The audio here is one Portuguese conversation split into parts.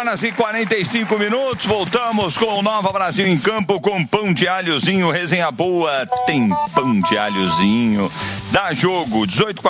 18h45, voltamos com o Nova Brasil em Campo com pão de alhozinho, resenha boa, tem pão de alhozinho, dá jogo,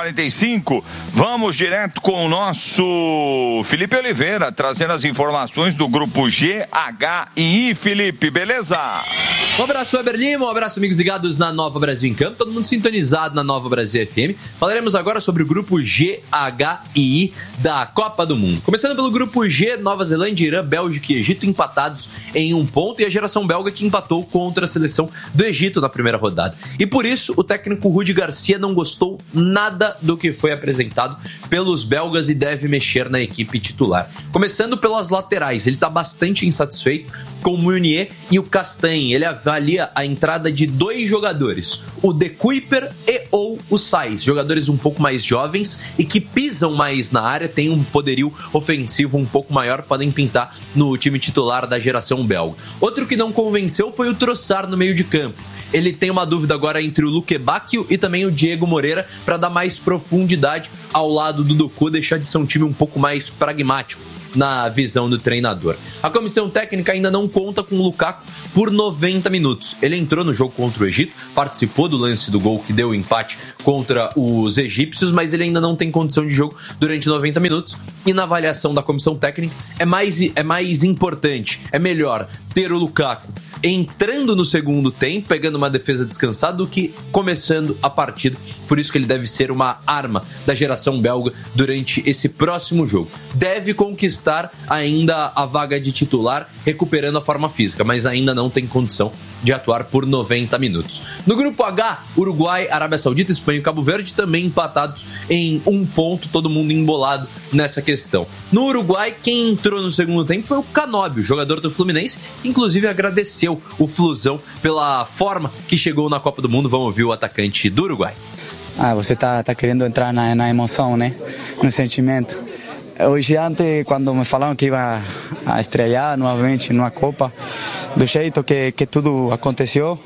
18h45, vamos direto com o nosso Felipe Oliveira, trazendo as informações do grupo G, H e I. Felipe, beleza? Um abraço, Weber Lima, um abraço, amigos ligados na Nova Brasil em Campo, todo mundo sintonizado na Nova Brasil FM. Falaremos agora sobre o grupo G, H e I da Copa do Mundo. Começando pelo grupo G, Nova Zelândia, Irã, Bélgica e Egito empatados em 1 ponto, e a geração belga que empatou contra a seleção do Egito na primeira rodada. E por isso, o técnico Rudi Garcia não gostou nada do que foi apresentado pelos belgas e deve mexer na equipe titular. Começando pelas laterais, ele está bastante insatisfeito com o Meunier e o Castanhe. Ele avalia a entrada de 2 jogadores, o De Kuyper e ou o Saïs, jogadores um pouco mais jovens e que pisam mais na área, têm um poderio ofensivo um pouco maior, podem pintar no time titular da geração belga. Outro que não convenceu foi o Trossard no meio de campo. Ele tem uma dúvida agora entre o Luque Bacchio e também o Diego Moreira para dar mais profundidade ao lado do Doku, deixar de ser um time um pouco mais pragmático na visão do treinador. A comissão técnica ainda não conta com o Lukaku por 90 minutos. Ele entrou no jogo contra o Egito, participou do lance do gol que deu o empate contra os egípcios, mas ele ainda não tem condição de jogo durante 90 minutos. E na avaliação da comissão técnica é mais importante, é melhor ter o Lukaku entrando no segundo tempo, pegando uma defesa descansada, do que começando a partida. Por isso que ele deve ser uma arma da geração belga durante esse próximo jogo. Deve conquistar ainda a vaga de titular, recuperando a forma física, mas ainda não tem condição de atuar por 90 minutos. No grupo H, Uruguai, Arábia Saudita, Espanha e Cabo Verde também empatados em 1 ponto, todo mundo embolado nessa questão. No Uruguai, quem entrou no segundo tempo foi o Canóbio, jogador do Fluminense, que inclusive agradeceu o Flusão pela forma que chegou na Copa do Mundo. Vamos ouvir o atacante do Uruguai. Você tá querendo entrar na emoção, né? No sentimento. Hoje antes, quando me falaram que ia a estrear novamente numa Copa, do jeito que tudo aconteceu,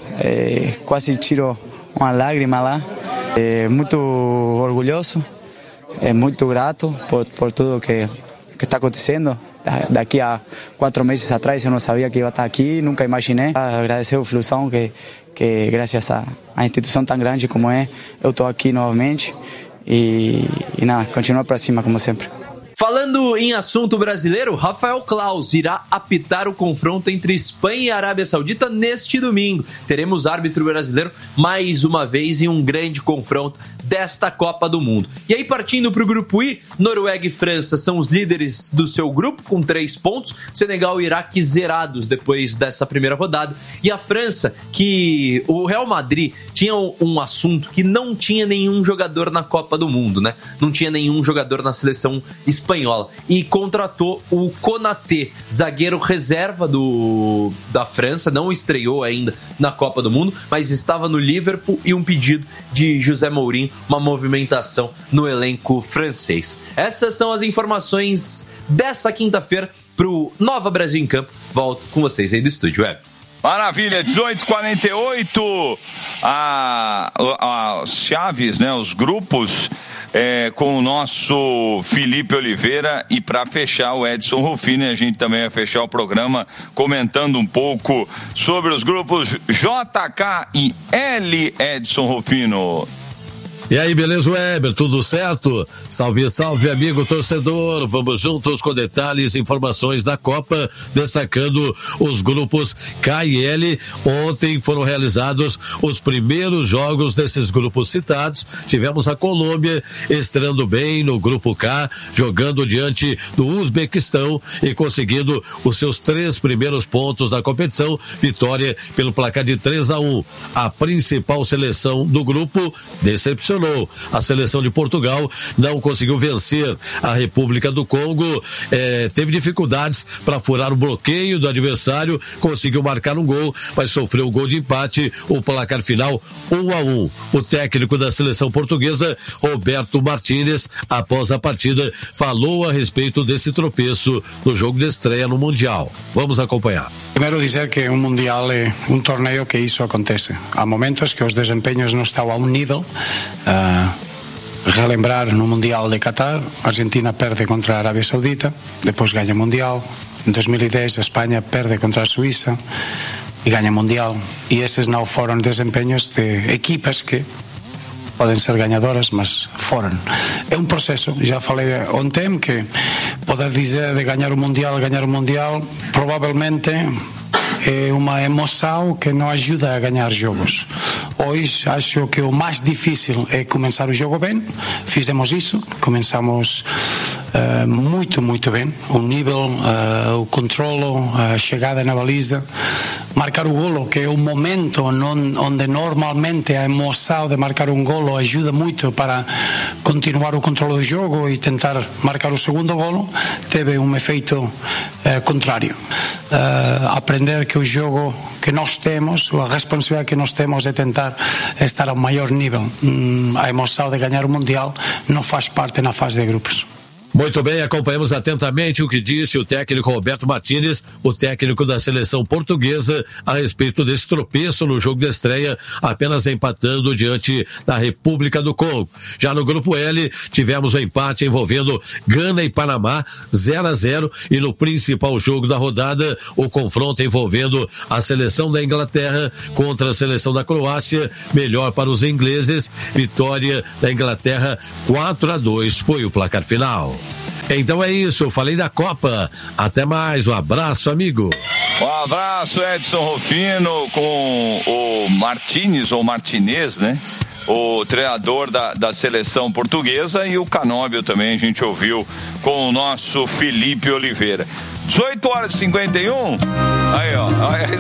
quase tirou uma lágrima lá. Muito orgulhoso, muito grato por tudo que está acontecendo. Daqui a 4 meses atrás eu não sabia que ia estar aqui, nunca imaginei. Agradecer o Flusão que graças a instituição tão grande como é, eu estou aqui novamente e nada, continuar para cima como sempre. Falando em assunto brasileiro, Rafael Claus irá apitar o confronto entre Espanha e Arábia Saudita neste domingo. Teremos árbitro brasileiro mais uma vez em um grande confronto desta Copa do Mundo. E aí, partindo para o grupo I, Noruega e França são os líderes do seu grupo com 3 pontos, Senegal e Iraque zerados depois dessa primeira rodada, e a França, que o Real Madrid tinha um assunto que não tinha nenhum jogador na Copa do Mundo, né? Não tinha nenhum jogador na seleção espanhola, e contratou o Konaté, zagueiro reserva da França, não estreou ainda na Copa do Mundo, mas estava no Liverpool, e um pedido de José Mourinho, uma movimentação no elenco francês. Essas são as informações dessa quinta-feira pro Nova Brasil em Campo. Volto com vocês aí do estúdio web. Maravilha, 18h48, as chaves, né, os grupos com o nosso Felipe Oliveira, e para fechar o Edson Rufino, a gente também vai fechar o programa comentando um pouco sobre os grupos JK e L. Edson Rufino. E aí, beleza, Weber? Tudo certo? Salve, salve, amigo torcedor. Vamos juntos com detalhes e informações da Copa, destacando os grupos K e L. Ontem foram realizados os primeiros jogos desses grupos citados. Tivemos a Colômbia estreando bem no grupo K, jogando diante do Uzbequistão e conseguindo os seus 3 primeiros pontos da competição. Vitória pelo placar de 3-1. A principal seleção do grupo decepcionou. A seleção de Portugal não conseguiu vencer a República do Congo, teve dificuldades para furar o bloqueio do adversário, conseguiu marcar um gol, mas sofreu um gol de empate, o placar final 1-1. O técnico da seleção portuguesa, Roberto Martínez, após a partida, falou a respeito desse tropeço no jogo de estreia no Mundial. Vamos acompanhar. Primeiro dizer que un mundial é un torneo que iso acontece. Há momentos que os desempeños non están a un nível relembrar no Mundial de Qatar, a Argentina perde contra a Arábia Saudita, depois ganha o Mundial. Em 2010 a Espanha perde contra a Suíça e ganha o Mundial. E esses não foram desempenhos de equipas que podem ser ganhadoras, mas foram. É um processo. Já falei ontem que poder dizer de ganhar o Mundial, provavelmente é uma emoção que não ajuda a ganhar jogos. Hoje acho que o mais difícil é começar o jogo bem. Fizemos isso, começamos muito bem. O nível, o controlo, a chegada na baliza, marcar o golo, que é o momento onde normalmente a emoção de marcar um golo ajuda muito para continuar o controle do jogo e tentar marcar o segundo golo, teve um efeito contrário. Aprender que o jogo que nós temos, a responsabilidade que nós temos é tentar estar ao maior nível. A emoção de ganhar o Mundial não faz parte na fase de grupos. Muito bem, acompanhamos atentamente o que disse o técnico Roberto Martínez, o técnico da seleção portuguesa, a respeito desse tropeço no jogo de estreia, apenas empatando diante da República do Congo. Já no grupo L, tivemos um empate envolvendo Gana e Panamá, 0-0, e no principal jogo da rodada, o confronto envolvendo a seleção da Inglaterra contra a seleção da Croácia, melhor para os ingleses, vitória da Inglaterra 4-2 foi o placar final. Então é isso, falei da Copa. Até mais, um abraço, amigo. Um abraço, Edson Rufino, com o Martínez, ou Martinez, né? O treinador da seleção portuguesa, e o Canóbio também a gente ouviu com o nosso Felipe Oliveira. 18h51. Aí, ó.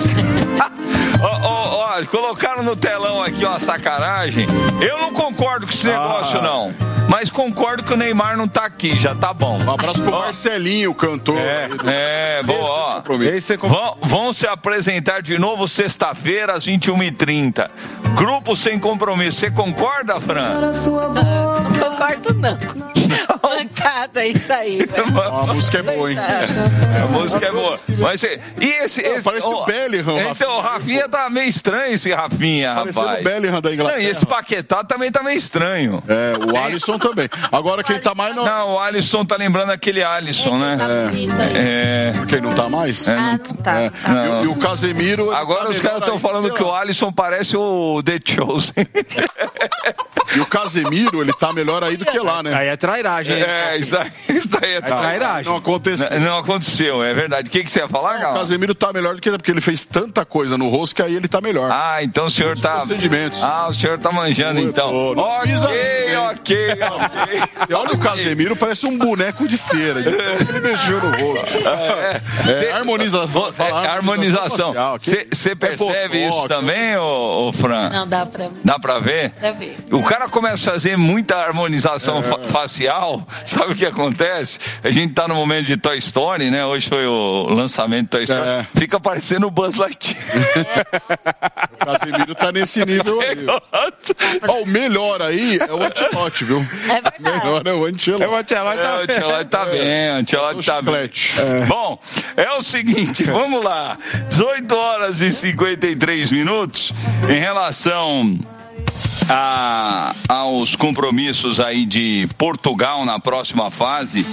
Ó, colocaram no telão aqui uma sacanagem. Eu não concordo com esse negócio, não. Mas concordo que o Neymar não tá aqui, já tá bom. Um abraço pro Marcelinho, o cantor. Boa. Vão se apresentar de novo sexta-feira às 21h30. Grupo Sem Compromisso. Você concorda, Fran? Não concordo, não. Mancada, isso aí. A música é boa, hein? A música é boa. Mas, parece o Bellingham. Então, o Rafinha tá meio estranho, esse Rafinha, rapaz. Parecendo o Bellingham da Inglaterra. Não, e esse Paquetá também tá meio estranho. O Alisson também. Agora quem tá mais não. Não, o Alisson tá lembrando aquele Alisson, né? Quem não tá mais? Não tá. E o Casemiro. Agora os caras estão falando que o Alisson parece o The Chosen. E o Casemiro, ele tá melhor aí do que lá, né? Aí é trairagem. Isso daí é trairagem. Não aconteceu. Não aconteceu, é verdade. O que você ia falar, Gal? O Casemiro tá melhor do que ele, porque ele fez tanta coisa no rosto que aí ele tá melhor. Então o senhor tá. Procedimentos. O senhor tá manjando, então. Ok. Você olha o Casemiro, parece um boneco de cera. Ele mexeu no rosto. Harmonização. Você percebe isso também, ô Fran? Não, dá pra ver. Dá pra ver? O cara começa a fazer muita harmonização facial. Sabe o que acontece? A gente tá no momento de Toy Story, né? Hoje foi o lançamento de Toy Story. Fica parecendo o Buzz Lightyear. O Casemiro tá nesse nível aí. O melhor aí é o Ancelotti, viu? É verdade. Melhor é o Ancelotti. O Ancelotti tá bem. O Ancelotti tá bem. Bom, é o seguinte, vamos lá. 18h53 em relação aos compromissos aí de Portugal na próxima fase.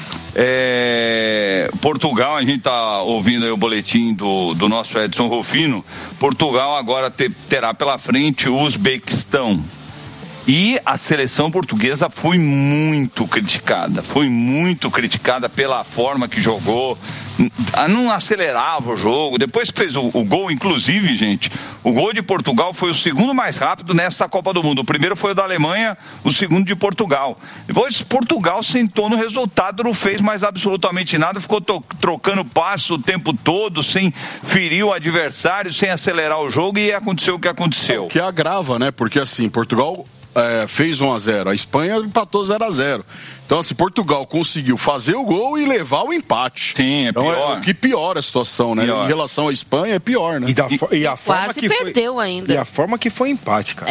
Portugal, a gente tá ouvindo aí o boletim do nosso Edson Rufino. Portugal agora terá pela frente o Uzbequistão. E a seleção portuguesa foi muito criticada pela forma que jogou, não acelerava o jogo, depois que fez o gol, inclusive, gente, o gol de Portugal foi o segundo mais rápido nessa Copa do Mundo. O primeiro foi o da Alemanha, o segundo de Portugal. Depois Portugal sentou no resultado, não fez mais absolutamente nada, ficou trocando passos o tempo todo, sem ferir o adversário, sem acelerar o jogo, e aconteceu o que aconteceu. O que agrava, né? Porque assim, Portugal fez 1-0, a Espanha empatou 0-0. Então, assim, Portugal conseguiu fazer o gol e levar o empate. Sim, é então, pior. O que piora a situação, né? Pior. Em relação à Espanha, é pior, né? E a forma quase que perdeu foi, ainda. E a forma que foi empate, cara.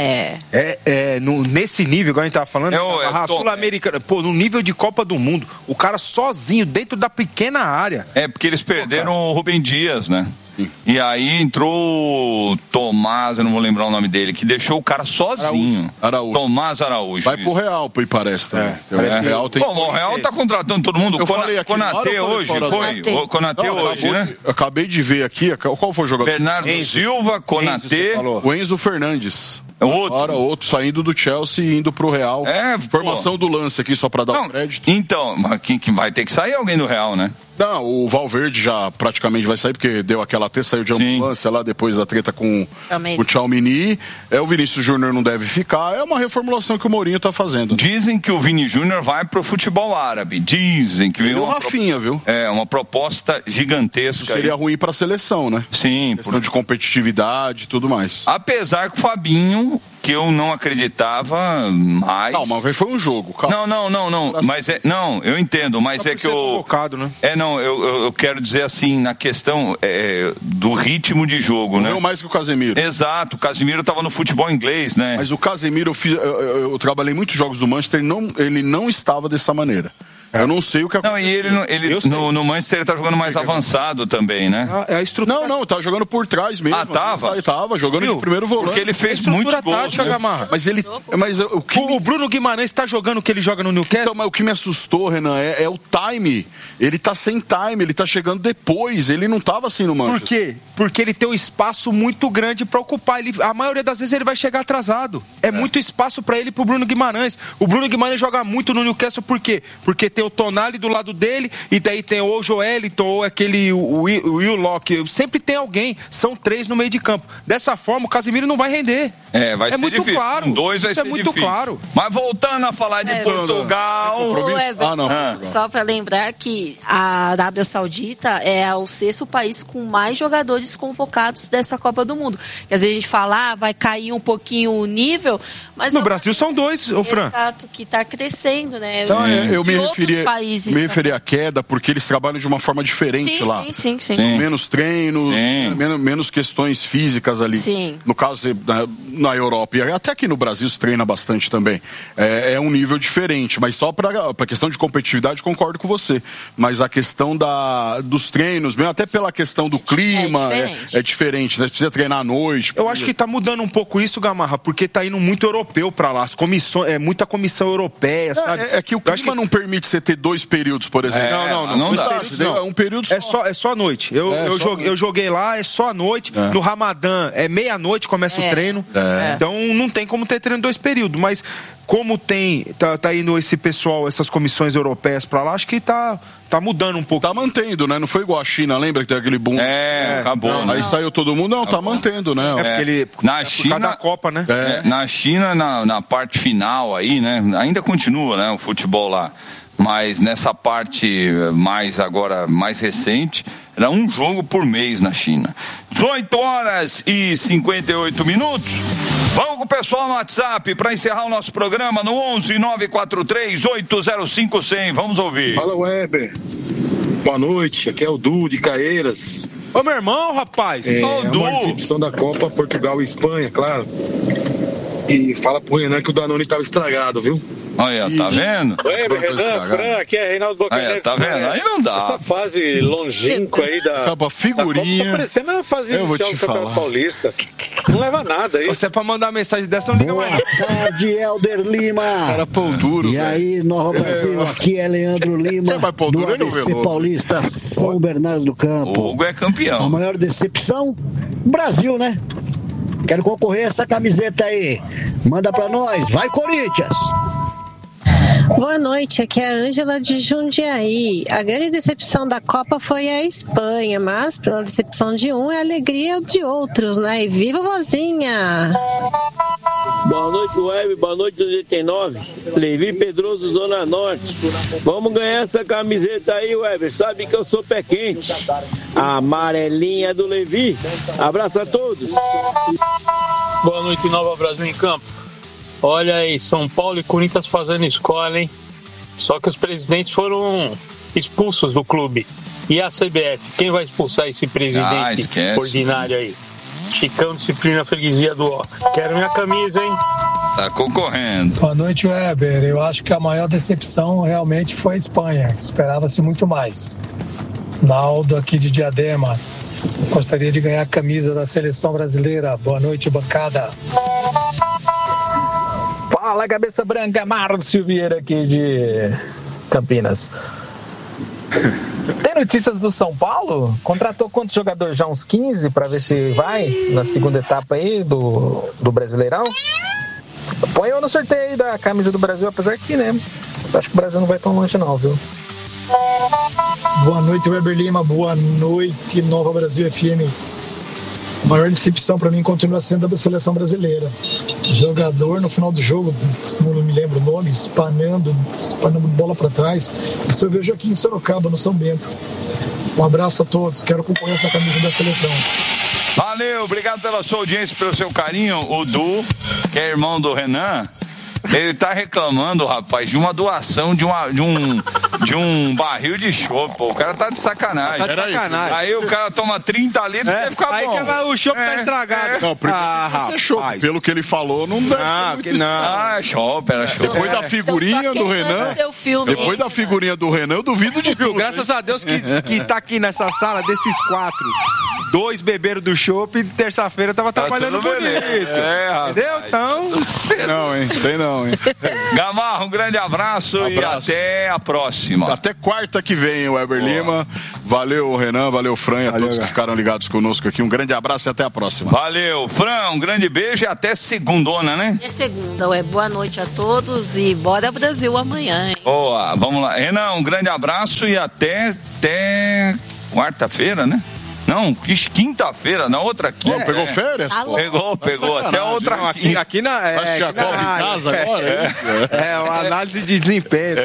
Nesse nível, igual a gente tava falando, a Sul-Americana, no nível de Copa do Mundo, o cara sozinho, dentro da pequena área. É, porque eles perderam o Rubem Dias, né? E aí entrou o Tomás, eu não vou lembrar o nome dele, que deixou o cara sozinho. Araújo. Tomás Araújo. Vai pro Real, parece também. Parece que Real tem... Bom, o Real tá contratando todo mundo. Eu falei aqui, Konatê hoje, foi? O Konatê hoje, né? Acabei de ver aqui, qual foi o jogador? Bernardo Silva, Konatê. O Enzo Fernandes. Outro saindo do Chelsea e indo pro Real. Formação do lance aqui, só pra dar um crédito. Então, mas que vai ter que sair alguém do Real, né? Não, o Valverde já praticamente vai sair, porque deu aquela treta, saiu de ambulância lá depois da treta com o Tchouaméni. O Vinícius Júnior não deve ficar, é uma reformulação que o Mourinho tá fazendo. Dizem que o Vini Júnior vai pro futebol árabe, dizem que virou o Rafinha, viu? É, uma proposta gigantesca. Isso seria ruim pra seleção, né? Sim. Questão de competitividade e tudo mais. Apesar que o Fabinho, que eu não acreditava mais... Calma, foi um jogo, calma. Não, mas eu entendo, mas é que eu... né? Eu quero dizer assim, na questão do ritmo de jogo, né? Não mais que o Casemiro. Exato, o Casemiro estava no futebol inglês, né? Mas o Casemiro, eu trabalhei muitos jogos do Manchester, ele não estava dessa maneira. Eu não sei o que aconteceu. Não, e ele no Manchester ele tá jogando mais avançado também, né? É a estrutura. Não, tá jogando por trás mesmo. Tava jogando de primeiro volante. Porque ele fez muitos gols, né? Gamarra. Mas o Bruno Guimarães tá jogando o que ele joga no Newcastle. Então, mas o que me assustou, Renan, é o time. Ele tá sem time, ele tá chegando depois. Ele não tava assim no Manchester. Por quê? Porque ele tem um espaço muito grande pra ocupar. A maioria das vezes ele vai chegar atrasado. É muito espaço pra ele e pro Bruno Guimarães. O Bruno Guimarães joga muito no Newcastle, por quê? Porque tem o Tonali do lado dele, e daí tem ou o Joelinton, ou aquele o Willock. Sempre tem alguém. São 3 no meio de campo. Dessa forma, o Casemiro não vai render. Vai ser muito difícil. Claro. Com 2 vai Isso ser é muito difícil. claro. Mas voltando a falar de Portugal... Só para lembrar que a Arábia Saudita é o 6º país com mais jogadores convocados dessa Copa do Mundo. Quer dizer, a gente fala, vai cair um pouquinho o nível, mas... No Brasil são 2, ô Fran. Exato, que está crescendo, né? Então, eu me referi à queda porque eles trabalham de uma forma diferente lá. Sim. Menos treinos, menos questões físicas ali. Sim. No caso, na Europa, e até aqui no Brasil se treina bastante também. É um nível diferente, mas só para questão de competitividade concordo com você. Mas a questão dos treinos, mesmo até pela questão do clima, é diferente, né? Precisa treinar à noite. Eu acho que tá mudando um pouco isso, Gamarra, porque tá indo muito europeu pra lá. As comissões, muita comissão europeia, sabe? É que o clima não permite você ter 2 períodos, por exemplo. Não dá. É um período só. É só à noite. Eu joguei lá, é só à noite. No Ramadã, meia-noite começa o treino. Então não tem como ter treino 2 períodos. Mas como tá indo esse pessoal, essas comissões europeias pra lá, acho que tá mudando um pouco. Tá mantendo, né? Não foi igual a China, lembra que tem aquele boom? Acabou. Aí saiu todo mundo, tá mantendo, né? Na China, da Copa, né? Na China, na parte final aí, né? Ainda continua, né? O futebol lá. Mas nessa parte mais recente, era um jogo por mês na China. 18h58. Vamos com o pessoal no WhatsApp para encerrar o nosso programa no 11-943-805-100. Vamos ouvir. Fala, Weber. Boa noite, aqui é o Du de Caeiras. Ô, meu irmão, rapaz. Uma decepção da Copa, Portugal e Espanha, claro. E fala pro Renan que o Danone estava estragado, viu? Olha, tá vendo? Oi, Renan, Fran, aqui é Reinaldo Bocaneves. Tá vendo? Aí não dá. Essa fase longínqua aí da figurinha. Tá parecendo a fase inicial do Campeonato Paulista. Não leva nada isso. Você é pra mandar mensagem dessa, não liga mais. Boa tarde, Helder Lima. Era pão duro. E aí, Nova Brasil, aqui é Leandro Lima, do ABC Paulista, São Bernardo do Campo. O Hugo é campeão. A maior decepção? Brasil, né? Quero concorrer a essa camiseta aí. Manda pra nós. Vai, Corinthians! Boa noite, aqui é a Ângela de Jundiaí. A grande decepção da Copa foi a Espanha, mas pela decepção de um é a alegria de outros, né? E viva Vozinha! Boa noite, Web, boa noite, 89. Levi Pedroso, Zona Norte. Vamos ganhar essa camiseta aí, Web. Sabe que eu sou pé quente. A amarelinha do Levi. Abraço a todos. Boa noite, Nova Brasil em Campo. Olha aí, São Paulo e Corinthians fazendo escola, hein? Só que os presidentes foram expulsos do clube. E a CBF, quem vai expulsar esse presidente ordinário aí? Chicão, disciplina, freguesia do ó. Quero minha camisa, hein? Tá concorrendo. Boa noite, Weber. Eu acho que a maior decepção realmente foi a Espanha. Esperava-se muito mais. Naldo aqui de Diadema. Gostaria de ganhar a camisa da seleção brasileira. Boa noite, bancada. Fala, cabeça branca. Márcio Vieira aqui de Campinas. Tem notícias do São Paulo? Contratou quantos jogadores? Já uns 15 para ver se vai na segunda etapa aí do Brasileirão? Põe eu no sorteio aí da camisa do Brasil, apesar que, né? Acho que o Brasil não vai tão longe não, viu? Boa noite, Weber Lima. Boa noite, Nova Brasil FM. A maior decepção para mim continua sendo a seleção brasileira. Jogador no final do jogo, não me lembro o nome, espanando bola para trás. Isso eu vejo aqui em Sorocaba, no São Bento. Um abraço a todos. Quero concorrer essa camisa da seleção. Valeu, obrigado pela sua audiência, pelo seu carinho. O Du, que é irmão do Renan, ele tá reclamando, rapaz, de uma doação de um barril de chopp. O cara tá de sacanagem. Tá de sacanagem. Aí o cara toma 30 litros e quer ficar aí bom. Aí o chopp tá estragado. Não, primeiro é chopp. Pelo que ele falou, não deve ser muito isso. Ah, chopp, era chopp. Depois da figurinha do Renan, depois da figurinha do Renan, eu duvido de tudo. Graças a Deus que tá aqui nessa sala, desses 4, 2 beberam do chopp e terça-feira tava trabalhando bonito. Entendeu? Então... Sei não, hein? Gamarra, um grande abraço e até a próxima. Até quarta que vem, Weber Lima. Valeu, Renan, valeu, Fran e a todos que ficaram ligados conosco aqui. Um grande abraço e até a próxima. Valeu, Fran, um grande beijo e até segundona, né? É segunda, boa noite a todos e bora Brasil amanhã, hein? Boa, vamos lá. Renan, um grande abraço e até quarta-feira, né? Não, quinta-feira, na outra quinta. Pegou férias? Pegou. Até outra quinta. Aqui na... Acho que a Copa em casa agora, uma análise de desempenho.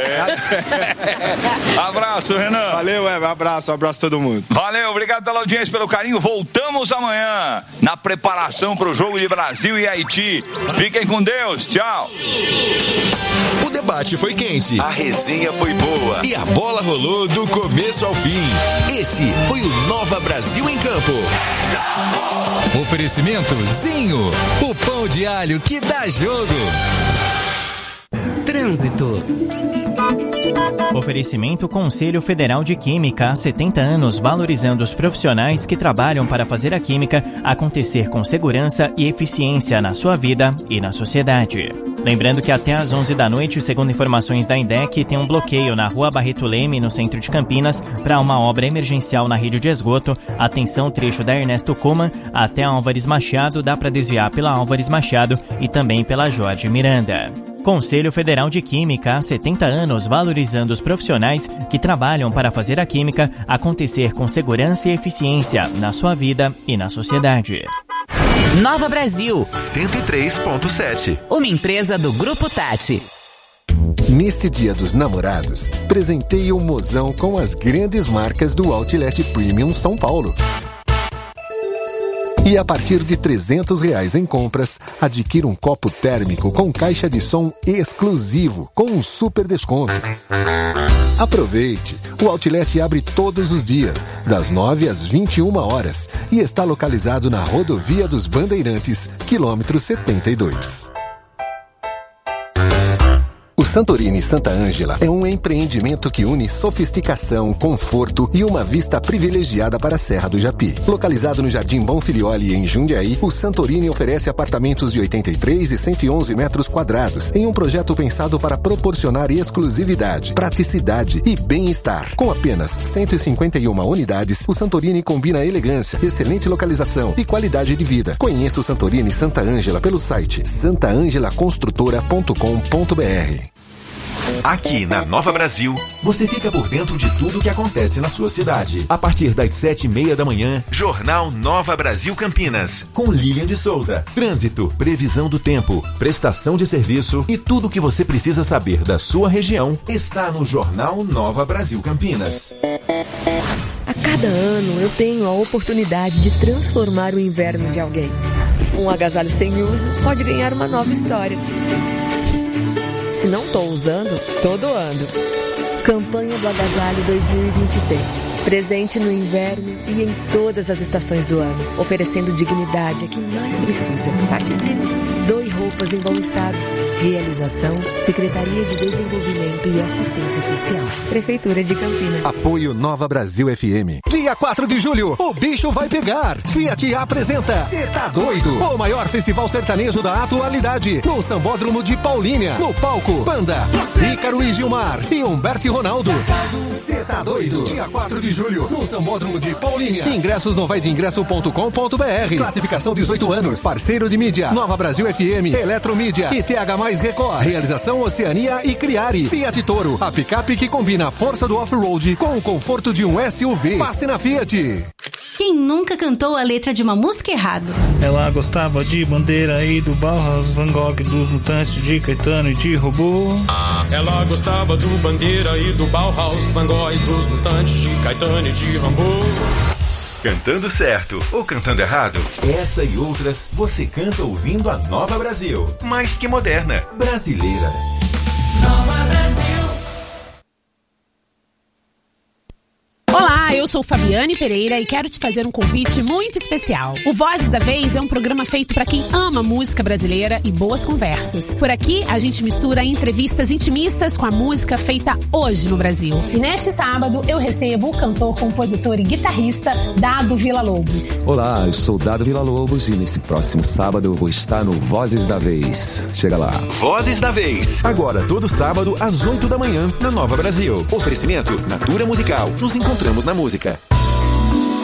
Abraço, Renan. Valeu, abraço a todo mundo. Valeu, obrigado pela audiência, pelo carinho. Voltamos amanhã na preparação para o jogo de Brasil e Haiti. Fiquem com Deus, tchau. O debate foi quente, a resenha foi boa e a bola rolou do começo ao fim. Esse foi o Nova Brasil em Campo. Oferecimento Zinho, o pão de alho que dá jogo. Trânsito. Oferecimento Conselho Federal de Química, há 70 anos, valorizando os profissionais que trabalham para fazer a química acontecer com segurança e eficiência na sua vida e na sociedade. Lembrando que até às 11 da noite, segundo informações da INDEC, tem um bloqueio na Rua Barreto Leme, no centro de Campinas, para uma obra emergencial na rede de esgoto. Atenção, trecho da Ernesto Coman até Álvares Machado, dá para desviar pela Álvares Machado e também pela Jorge Miranda. Conselho Federal de Química, há 70 anos, valorizando os profissionais que trabalham para fazer a química acontecer com segurança e eficiência na sua vida e na sociedade. Nova Brasil 103.7. Uma empresa do Grupo Tati. Nesse Dia dos Namorados, presenteie o mozão com as grandes marcas do Outlet Premium São Paulo. E a partir de R$300 em compras, adquira um copo térmico com caixa de som exclusivo, com um super desconto. Aproveite! O Outlet abre todos os dias, das 9 às 21 horas, e está localizado na Rodovia dos Bandeirantes, quilômetro 72. O Santorini Santa Ângela é um empreendimento que une sofisticação, conforto e uma vista privilegiada para a Serra do Japi. Localizado no Jardim Bonfilioli, em Jundiaí, o Santorini oferece apartamentos de 83 e 111 metros quadrados, em um projeto pensado para proporcionar exclusividade, praticidade e bem-estar. Com apenas 151 unidades, o Santorini combina elegância, excelente localização e qualidade de vida. Conheça o Santorini Santa Ângela pelo site santaangelaconstrutora.com.br. Aqui na Nova Brasil, você fica por dentro de tudo o que acontece na sua cidade. A partir das 7:30 da manhã, Jornal Nova Brasil Campinas, com Lilian de Souza. Trânsito, previsão do tempo, prestação de serviço e tudo o que você precisa saber da sua região está no Jornal Nova Brasil Campinas. A cada ano eu tenho a oportunidade de transformar o inverno de alguém. Um agasalho sem uso pode ganhar uma nova história. Se não tô usando, tô doando. Campanha do Agasalho 2026. Presente no inverno e em todas as estações do ano, oferecendo dignidade a quem mais precisa. Participe. Doe roupas em bom estado. Realização, Secretaria de Desenvolvimento e Assistência Social. Prefeitura de Campinas. Apoio Nova Brasil FM. Dia 4 de julho, o bicho vai pegar. Fiat apresenta Cê Tá Doido, o maior festival sertanejo da atualidade. No Sambódromo de Paulínia. No palco, Panda, Ícaro e Gilmar e Humberto e Ronaldo. Cê Tá Doido. Dia 4 de julho, no Sambódromo de Paulínia. Ingressos no vaideingresso.com.br. Classificação 18 anos. Parceiro de mídia, Nova Brasil FM, Eletromídia e TH+. Record. Realização Oceania e Criari. Fiat Toro, a picape que combina a força do off-road com o conforto de um SUV. Passe na Fiat. Quem nunca cantou a letra de uma música errado? Ela gostava de Bandeira e do Bauhaus, Van Gogh, dos Mutantes, de Caetano e de Robô. Ela gostava do Bandeira e do Bauhaus, Van Gogh, dos Mutantes, de Caetano e de Rambo. Cantando certo ou cantando errado? Essa e outras você canta ouvindo a Nova Brasil. Mais que moderna, brasileira. Nova Brasil. Olá, eu sou Fabiane Pereira e quero te fazer um convite muito especial. O Vozes da Vez é um programa feito para quem ama música brasileira e boas conversas. Por aqui, a gente mistura entrevistas intimistas com a música feita hoje no Brasil. E neste sábado, eu recebo o cantor, compositor e guitarrista Dado Villa-Lobos. Olá, eu sou Dado Villa-Lobos e nesse próximo sábado eu vou estar no Vozes da Vez. Chega lá. Vozes da Vez. Agora, todo sábado, às 8 da manhã, na Nova Brasil. Oferecimento Natura Musical. Nos encontramos na música.